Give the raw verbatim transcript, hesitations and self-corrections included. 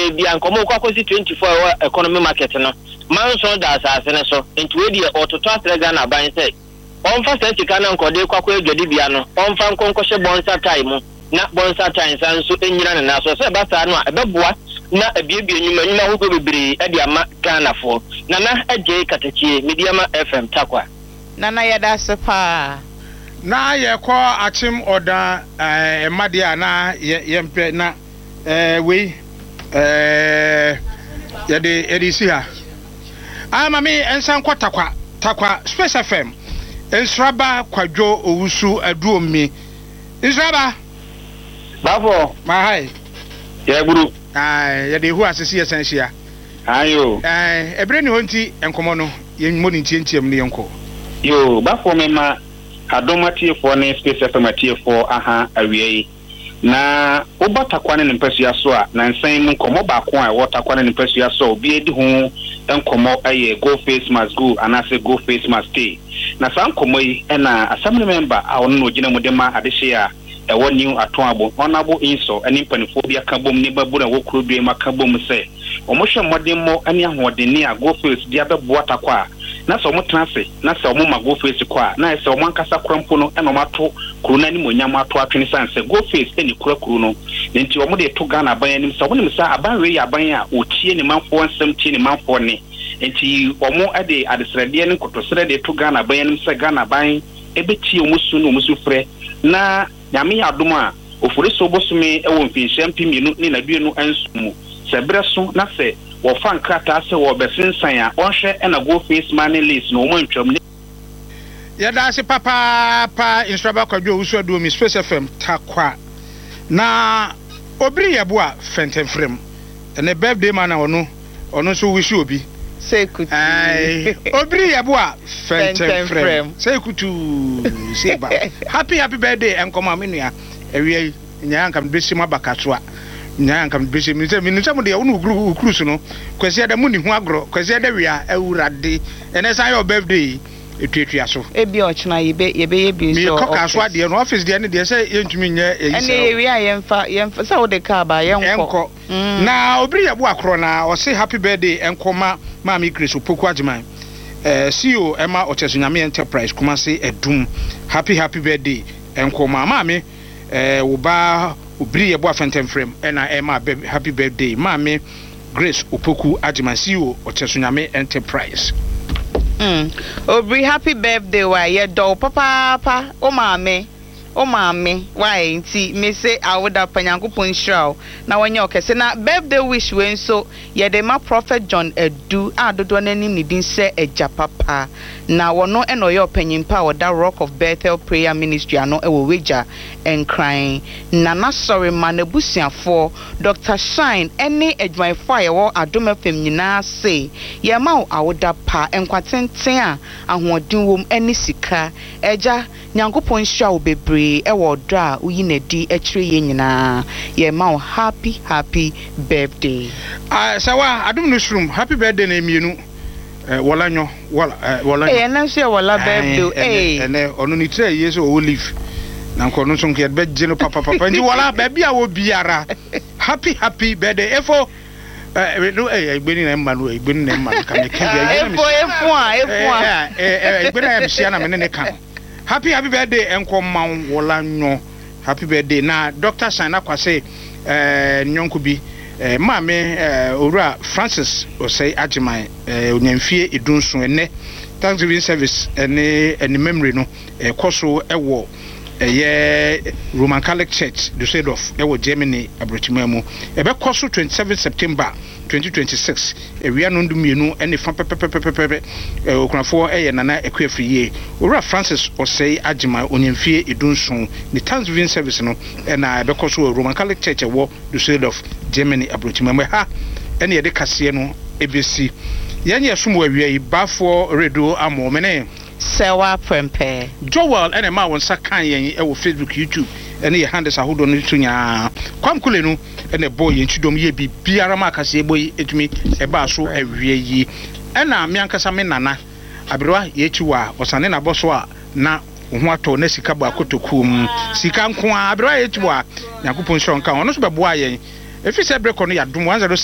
e bia nkomo kwa kwesi twenty-four economy market no manso da asase ne so enti we die ototo asrega na ban say onfa say sika na nkode kwa kwa edwade bia no onfa nkonkoshe bonsa time na bonsa time san so enyira na so say basa no ebeboa na ebiebie nyuma nyuma ho bebre e dia ma Ghana fo na na eje katachie Mediama F M takwa nana yada sepa na ye ko achim oda eh madia na ye mpe na eh we eh ye de edisi ha ama me ensan kwa takwa takwa Space F M ensraba kwadwo owusu aduomi ensraba bafo ma hai ye guru ai ye de hu asisi esanhia ayo eh ebre ni honti enkomo no ye mmoni ntientiam ne yenko yo bafo me ma adomati for ne Space F M atie for aha awie na obatakwa ne mpasua so a na nsan mu komo ba ko a wotakwa ne mpasua so obi edi ho enkomo aye go face must go anase go face must stay na san komo yi na assembly member a ono no gina mudema adehye a ewo new atoabo onabo inso ani mpanifo bia kabom ne babu na wokuro due makabom se omohwe modemo ani ahodeni a go face dia bebo atakwa na so motrase na so mo mago face kwa na so mo ankasa krampo no eno mato kuru na ni monyam ato atwene sanse go face eni kura kuru no nti wo mo de to Ghana ban anim so wo nim sa aban we ya ban a otie ni manfo nsem tie ni manfo ne nti wo mo ade adesrade ne kotosre de to Ghana ban anim se Ghana ban ebetie wo musu no musu frɛ na nyame adom a ofure so bosume e wo mfinhyam pimienu ni na duenu ansumu se breso na se wo fan krata se wo besensan a onhwe e na go face man list no mo ntwam ne ya da se papa pa instraba kwadwo usu adu mi Space F M takwa na obiri yebo a fentemfrem ene birthday man na ono ono so wishi obi sekutu ai obiri yebo a fentemfrem sekutu seba happy happy birthday enkomo amenua ewie nya nkam besi mabakatoa nya nkam besi mi se mi nsem de onu gru cruise no kwesi ada mu ni hu agro kwesi ada wia awurade ene san your birthday etuatua so ebi ochna yebe yebe yebi so mi ko ka so ade no office de ne de se yentumi nya eyi ene yewi a yemfa yemfa sa wo de ka ba yenko na obiri yebo akro na o say happy birthday enkoma mami Chris Opoku Ajiman eh C E O Emma Ochesunyame Enterprise kuma say edum happy happy birthday enkoma mami eh wo ba obiri yebo afentemfrem ena Emma happy birthday mami Grace Opoku Ajiman C E O Ochesunyame Enterprise. Mm. Obri happy birthday wa ye do papa papa o mame o mame why nti me say awoda panyankopon hraw na wonye okese na birthday wish we nso ye de ma Prophet John Edu adodo nanim ni din se eja papa na wono eno ye opanyimpa oda Rock of Bethel Prayer Ministry ano ewo weja enkran na na sorry manabusiafo Doctor Shine ene adwanfo a ye wo Adom F M nyina say ye ma awoda pa enkwatenten a ahoɔden wom ene sika eja nyankopon hraw bebre ewo dra uyi na di ekire ye nyina ye ma happy happy birthday ah sawa Adom Newsroom happy birthday na emienu eh wolanyo wala wolanyo eh na so wala birthday eh ene onu ni tire yeso o leave na nko no so nke be gino papa papa ndi wala ba bia wo biara happy happy birthday efo eh no eh egbeni na mma no egbeni na mma ka me ka bia efo efo a efo a eh egbeni na bia na me ne ka happy happy birthday enko man wolanyo happy birthday na Doctor Shine Kwase eh nyonko bi eh maame eh owura Francis Osei Ajiman eh onyamfie edunso ene Thanksgiving service ene ene memory no eh koso ewo eh Roman Catholic Church Dusseldorf ewo Germany abrochimamu ebe koso twenty-seventh September twenty twenty-six ewia no ndumienu ene fa pepepepepe eh okunafo eye nana ekwafiye owura Francis Osei Ajiman onyamfie edunso ni Thanksgiving service no na ebe koso Roman Catholic Church ewo Dusseldorf Germany abrochimamu ha ene yede kase no ebesi yenye asum wawia yi bafo redo amomene sewa prempe Joel ene ma won sakan yen e wo Facebook YouTube ene ye handles ahodo no tunya kwamkule no ene boy yen tudom ye bi biara ma kase boy etumi e ba so awie yi ena me ankasa me nana abrewa ye chiwa osane na boso a na ho ato na sika ba kotokum sika nko a abrewa ye chiwa yakopon shon kan ono so beboa yen efi se breko no ya dum one oh